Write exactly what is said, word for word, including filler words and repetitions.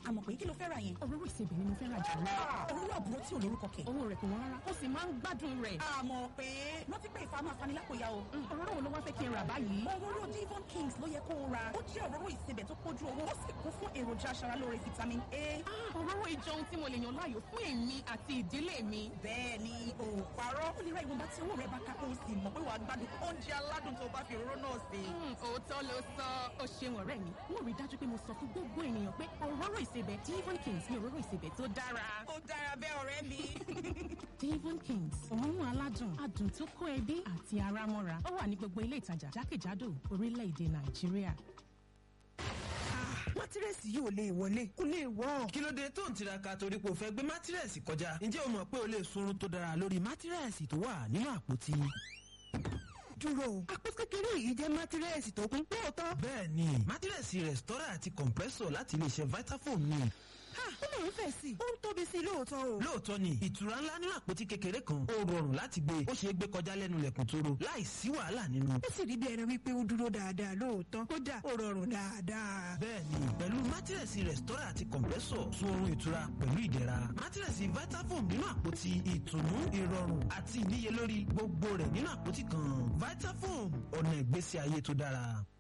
àmọ̀ pé kí ló fẹ́ ra yẹn. òróró ìsebẹ̀ ni mo fẹ́ ra jù lọ. òróró àbúrò tí ò lórúkọ kẹ̀. owó rẹ̀ kò wọ́n rárá ó sì máa ń gbádùn rẹ̀. àmọ̀ pé rántí pé ìfà máa fani lápòyà o. òróró wo ló wá fẹ́ kí n rà báyìí. òróró Devon Kings ló yẹ kó o ra. ó jẹ́ òróró ìsebẹ̀ tó pójú owó ó sì kún fún èròjà aṣaralóore vitamin A. òróró ìjọ ohun tí mo lè yàn láàyò fún èmi àti ìdílé mi. bẹ́ẹ̀ ni o parọ́. ó lè ra ìwọ̀nba tí owó rẹ̀ bá ká kó o sì mọ̀ pé wàá gbádùn oúnjẹ aládùn tó bá fi òróró náà sè. òótọ́ ló sọ ó ṣeun ọ̀rẹ́ mi. mo rí dájú pé mo sọ fún gbogbo ènìyàn pé òróró ìsebẹ̀ Devon Kings ni òróró ìsebẹ̀ tó dára. ó dára bẹ́ẹ̀ ọ̀rẹ́ mi. Devon Kings òórùn aládùn adùn tó kó ẹbí àti ara mọ́ra ó wà ní gbogbo ilé ìtajà jákèjádò orílẹ̀-èdè Nàìjíríà. mátírẹ́sì yìí ò lè wọlé kò lè wọ́. kí ló dé tó ń tiraka torí pé o fẹ́ gbé mátírẹ́sì kọjá? ǹjẹ́ o mọ̀ pé o lè sunrun tó dára lórí mátírẹ́sì tó wà nínú àpótí? dúró àpótí kékeré yìí jẹ́ mátírẹ́sì tó kún lóòótọ́. bẹ́ẹ̀ni mátírẹ́sì rẹ̀stọ́rà àti compressor láti iléeṣẹ́ Vitafoam ni. ó lè ń fẹ̀ sí i ó ń tóbi sí i lóòótọ́ o. lóòótọ́ ni ìtura ńlá nínú àpótí kékeré kan ó rọrùn láti gbé ó ṣeé gbé kọjá lẹ́nu lẹ̀kùn tóró láì sí wàhálà nínú. ó sì rí bí ẹran wípé ó dúró dáadáa lóòótọ́ kódà ó rọrùn dáadáa. bẹ́ẹ̀ni pẹ̀lú mátírẹ́sì rẹ̀stọ́rà àti compressor sun oorun ìtura pẹ̀lú ìdẹ̀ra. mátírẹ́sì Vitafoam nínú àpótí ìtùnú ìrọ̀rùn àti ìníyelórí gbogbo rẹ̀ nínú àpótí kan. Vitafoam ọ̀nà ìgbésí ayé tó dára.